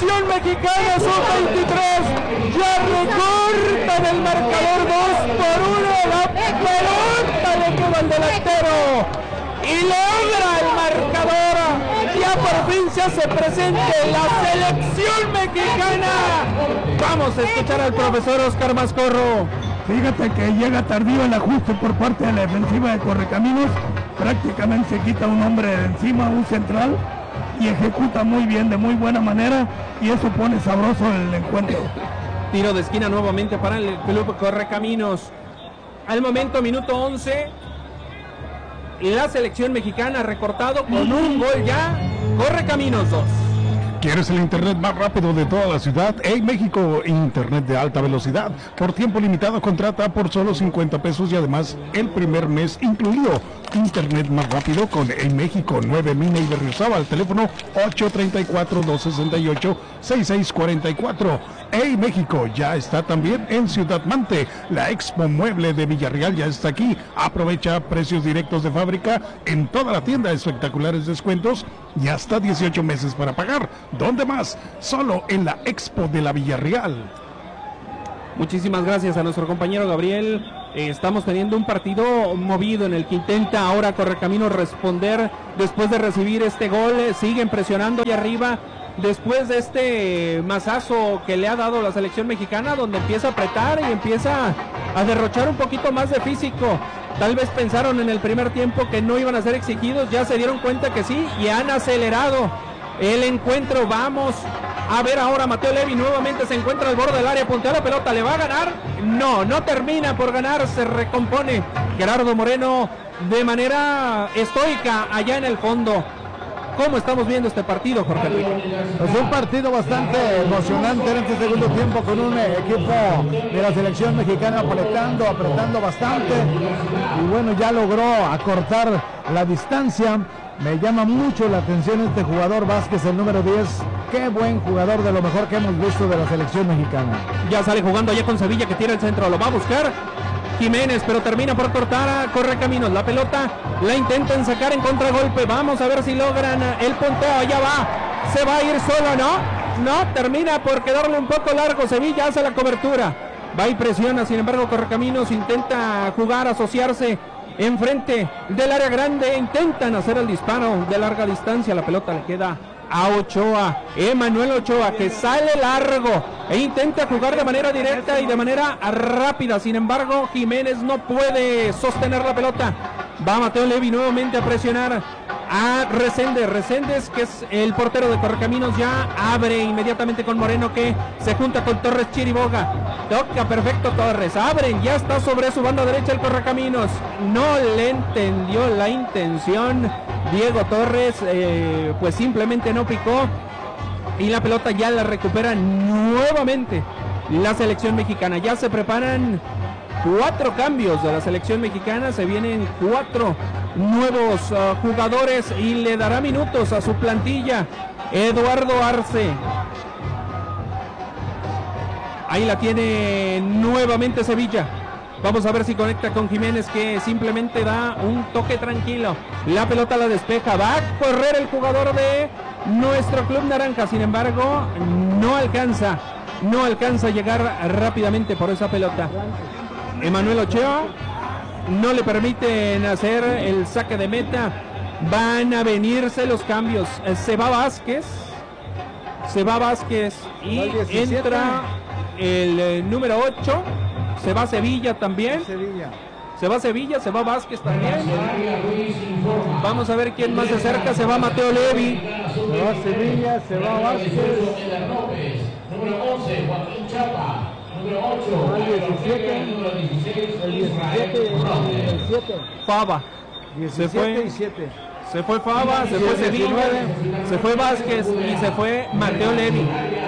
selección mexicana sub-23 ya recortan el marcador 2-1. La pelota le queda al delantero y logra el marcador. Ya por fin se hace presente la selección mexicana. Vamos a escuchar al profesor Oscar Mascorro. Fíjate que llega tardío el ajuste por parte de la defensiva de Correcaminos. Prácticamente se quita un hombre de encima, un central, y ejecuta muy bien, de muy buena manera, y eso pone sabroso el encuentro. Tiro de esquina nuevamente para el club Correcaminos. Al momento, minuto 11. La selección mexicana ha recortado con un gol ya. Correcaminos 2. ¿Quieres el internet más rápido de toda la ciudad? En México, internet de alta velocidad. Por tiempo limitado, contrata por solo 50 pesos y además el primer mes incluido. Internet más rápido con En México, 9 Mina y Berriozábal, teléfono 834-268-6644. En México ya está también en Ciudad Mante. La Expo Mueble de Villarreal ya está aquí. Aprovecha precios directos de fábrica en toda la tienda, espectaculares descuentos y hasta 18 meses para pagar. ¿Dónde más? Solo en la Expo de la Villarreal. Muchísimas gracias a nuestro compañero Gabriel. Estamos teniendo un partido movido en el que intenta ahora Correcaminos responder después de recibir este gol. Siguen presionando allá arriba después de este mazazo que le ha dado la selección mexicana, donde empieza a apretar y empieza a derrochar un poquito más de físico. Tal vez pensaron en el primer tiempo que no iban a ser exigidos, ya se dieron cuenta que sí y han acelerado el encuentro. Vamos a ver ahora Mateo Levi nuevamente se encuentra al borde del área, puntea la pelota, ¿le va a ganar? No termina por ganar, se recompone Gerardo Moreno de manera estoica allá en el fondo. ¿Cómo estamos viendo este partido, Jorge Enrique? Pues un partido bastante emocionante en este segundo tiempo, con un equipo de la selección mexicana apretando bastante, y bueno, ya logró acortar la distancia. Me llama mucho la atención este jugador Vázquez, el número 10. Qué buen jugador, de lo mejor que hemos visto de la selección mexicana. Ya sale jugando allá con Sevilla, que tira el centro, lo va a buscar Jiménez, pero termina por cortar a Correcaminos. La pelota la intentan sacar en contragolpe. Vamos a ver si logran el punteo. Allá va, se va a ir solo, no, termina por quedarle un poco largo. Sevilla hace la cobertura, va y presiona. Sin embargo, Correcaminos intenta jugar, asociarse enfrente del área grande, intentan hacer el disparo de larga distancia. La pelota le queda a Ochoa, Emanuel Ochoa, que sale largo e intenta jugar de manera directa y de manera rápida. Sin embargo, Jiménez no puede sostener la pelota. Va Mateo Levi nuevamente a presionar a Reséndez, que es el portero de Correcaminos. Ya abre inmediatamente con Moreno, que se junta con Torres Chiriboga. Toca perfecto Torres, abren, ya está sobre su banda derecha el Correcaminos. No le entendió la intención Diego Torres, pues simplemente no picó, y la pelota ya la recupera nuevamente la selección mexicana. Ya se preparan 4 cambios de la selección mexicana, se vienen 4 nuevos jugadores y le dará minutos a su plantilla Eduardo Arce. Ahí la tiene nuevamente Sevilla. Vamos a ver si conecta con Jiménez, que simplemente da un toque tranquilo. La pelota la despeja, va a correr el jugador de nuestro Club Naranja. Sin embargo, no alcanza a llegar rápidamente por esa pelota. Emanuel Ochoa no le permiten hacer el saque de meta. Van a venirse los cambios. Se va Vázquez y entra el número 8. Se va Sevilla también. Se va Sevilla, se va Vázquez también. Vamos a ver quién más se acerca. Se va Mateo Levi. Se va Sevilla, se va Vázquez. Número 11, Joaquín Chapa. Número 8, el 17. El 17. Fava. 17 y 7. Se fue Fava, se fue Sevilla, se fue Vázquez y se fue Mateo Levi.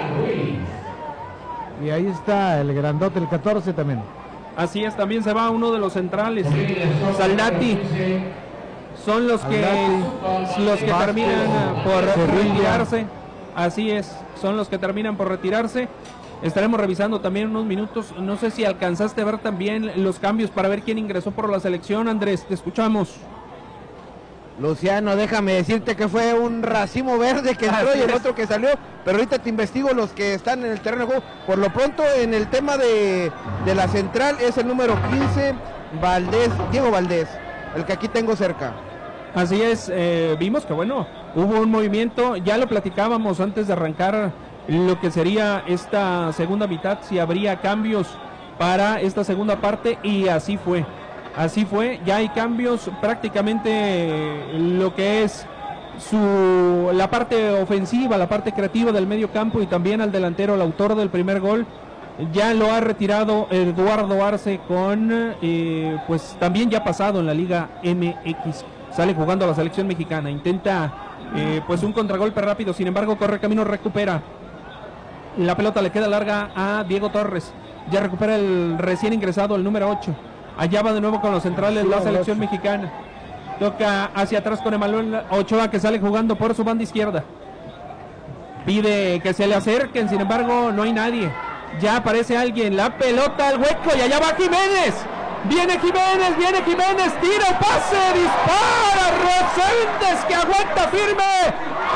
Y ahí está el grandote, el 14 también. Así es, también se va uno de los centrales, Saldati. Son los que terminan por retirarse. Así es, son los que terminan por retirarse. Estaremos revisando también unos minutos. No sé si alcanzaste a ver también los cambios para ver quién ingresó por la selección. Andrés, te escuchamos. Luciano, déjame decirte que fue un racimo verde que entró y el otro que salió, pero ahorita te investigo los que están en el terreno de juego. Por lo pronto, en el tema de la central es el número 15, Valdés, Diego Valdés, el que aquí tengo cerca. Así es, vimos que bueno, hubo un movimiento, ya lo platicábamos antes de arrancar lo que sería esta segunda mitad, si habría cambios para esta segunda parte, y así fue, ya hay cambios prácticamente lo que es la parte ofensiva, la parte creativa del medio campo, y también al delantero, el autor del primer gol, ya lo ha retirado Eduardo Arce con, pues también ya pasado en la Liga MX, sale jugando a la selección mexicana, intenta pues un contragolpe rápido, sin embargo Correcaminos recupera, la pelota le queda larga a Diego Torres, ya recupera el recién ingresado, el número 8, allá va de nuevo con los centrales la selección mexicana, toca hacia atrás con Emanuel Ochoa, que sale jugando por su banda izquierda, pide que se le acerquen, sin embargo no hay nadie, ya aparece alguien, la pelota al hueco y allá va Jiménez. Viene Jiménez, tira, pase, dispara, Rosentes que aguanta firme,